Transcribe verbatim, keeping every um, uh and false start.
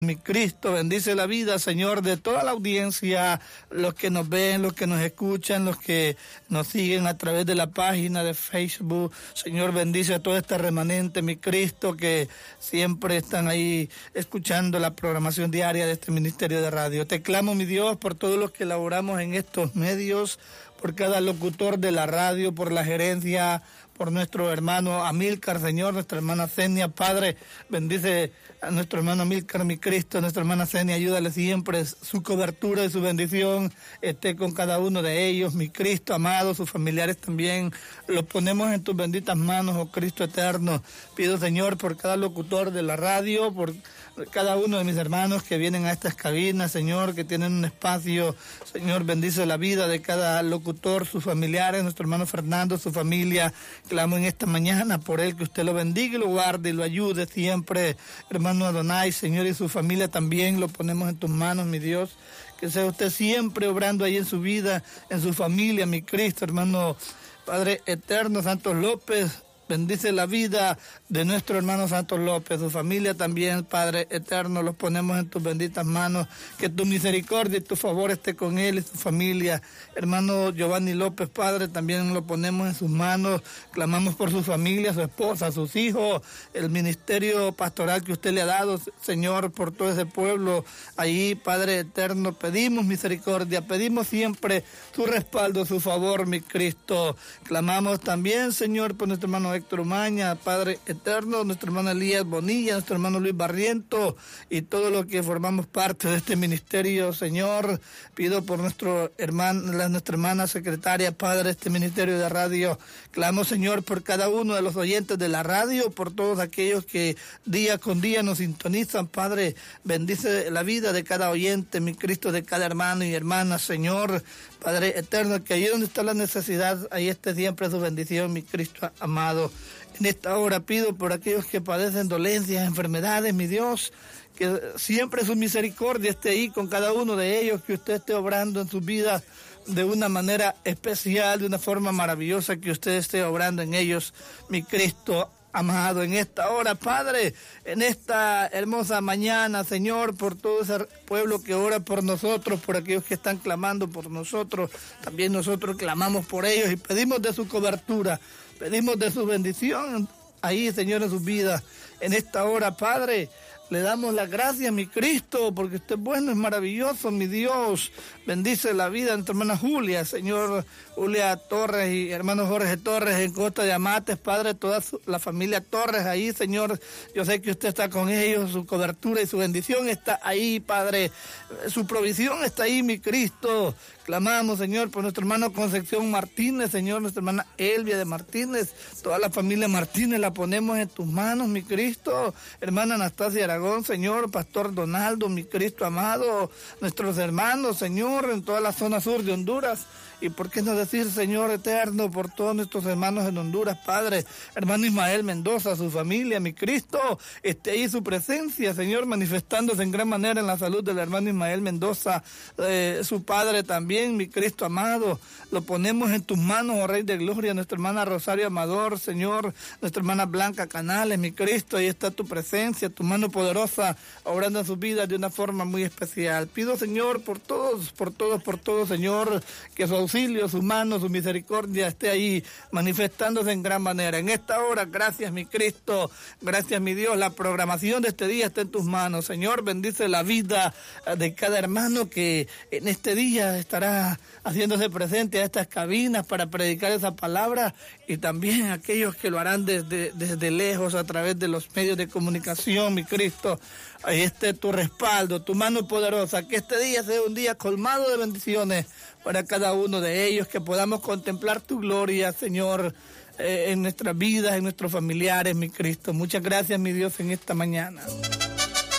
Mi Cristo, bendice la vida, Señor, de toda la audiencia, los que nos ven, los que nos escuchan, los que nos siguen a través de la página de Facebook. Señor, bendice a todo este remanente, mi Cristo, que siempre están ahí escuchando la programación diaria de este ministerio de radio. Te clamo, mi Dios, por todos los que laboramos en estos medios, por cada locutor de la radio, por la gerencia, por nuestro hermano Amílcar, Señor, nuestra hermana Zenia, Padre, bendice a nuestro hermano Amílcar, mi Cristo, nuestra hermana Zenia, ayúdale siempre, su cobertura y su bendición esté con cada uno de ellos, mi Cristo amado, sus familiares también, los ponemos en tus benditas manos, oh Cristo eterno. Pido, Señor, por cada locutor de la radio, por cada uno de mis hermanos que vienen a estas cabinas, Señor, que tienen un espacio, Señor, bendice la vida de cada locutor, sus familiares, nuestro hermano Fernando, su familia. Clamo en esta mañana por él, que usted lo bendiga y lo guarde y lo ayude siempre. Hermano Adonai, Señor, y su familia también lo ponemos en tus manos, mi Dios. Que sea usted siempre obrando ahí en su vida, en su familia, mi Cristo, hermano Padre eterno, Santos López. Bendice la vida de nuestro hermano Santos López, su familia también, Padre eterno, los ponemos en tus benditas manos, que tu misericordia y tu favor esté con él y su familia. Hermano Giovanni López, Padre, también lo ponemos en sus manos, clamamos por su familia, su esposa, sus hijos, el ministerio pastoral que usted le ha dado, Señor, por todo ese pueblo, ahí, Padre eterno, pedimos misericordia, pedimos siempre su respaldo, su favor, mi Cristo. Clamamos también, Señor, por nuestro hermano Héctor Umaña, Padre eterno, nuestro hermano Elías Bonilla, nuestro hermano Luis Barriento y todo lo que formamos parte de este ministerio, Señor. Pido por nuestro hermano, la, nuestra hermana secretaria, Padre, de este ministerio de radio. Clamo, Señor, por cada uno de los oyentes de la radio, por todos aquellos que día con día nos sintonizan, Padre. Bendice la vida de cada oyente, mi Cristo, de cada hermano y hermana, Señor. Padre eterno, que ahí donde está la necesidad, ahí esté siempre su bendición, mi Cristo amado. En esta hora pido por aquellos que padecen dolencias, enfermedades, mi Dios, que siempre su misericordia esté ahí con cada uno de ellos, que usted esté obrando en sus vidas de una manera especial, de una forma maravillosa, que usted esté obrando en ellos, mi Cristo amado, en esta hora, Padre, en esta hermosa mañana, Señor, por todo ese pueblo que ora por nosotros, por aquellos que están clamando por nosotros, también nosotros clamamos por ellos y pedimos de su cobertura, pedimos de su bendición ahí, Señor, en sus vidas. En esta hora, Padre, le damos las gracias, mi Cristo, porque usted es bueno, es maravilloso, mi Dios. Bendice la vida de nuestra hermana Julia, Señor, Julia Torres y hermano Jorge Torres en Costa de Amates, Padre, toda su, la familia Torres ahí, Señor. Yo sé que usted está con ellos, su cobertura y su bendición está ahí, Padre. Su provisión está ahí, mi Cristo. Clamamos, Señor, por nuestro hermano Concepción Martínez, Señor, nuestra hermana Elvia de Martínez, toda la familia Martínez la ponemos en tus manos, mi Cristo. Hermana Anastasia Aragón, Señor, Pastor Donaldo, mi Cristo amado, nuestros hermanos, Señor, en toda la zona sur de Honduras. Y por qué no decir, Señor eterno, por todos nuestros hermanos en Honduras, Padre, hermano Ismael Mendoza, su familia, mi Cristo, esté ahí su presencia, Señor, manifestándose en gran manera en la salud del hermano Ismael Mendoza, eh, su padre también, mi Cristo amado, lo ponemos en tus manos, oh Rey de Gloria, nuestra hermana Rosario Amador, Señor, nuestra hermana Blanca Canales, mi Cristo, ahí está tu presencia, tu mano poderosa, obrando en sus vidas de una forma muy especial. Pido, Señor, por todos, por todos, por todos, Señor, que su auxilio, su mano, su misericordia esté ahí manifestándose en gran manera. En esta hora, gracias mi Cristo, gracias mi Dios, la programación de este día está en tus manos. Señor, bendice la vida de cada hermano que en este día estará haciéndose presente a estas cabinas para predicar esa palabra y también aquellos que lo harán desde, desde lejos a través de los medios de comunicación, mi Cristo. Ahí esté tu respaldo, tu mano poderosa, que este día sea un día colmado de bendiciones para cada uno de ellos, que podamos contemplar tu gloria, Señor, eh, en nuestras vidas, en nuestros familiares, mi Cristo. Muchas gracias, mi Dios, en esta mañana.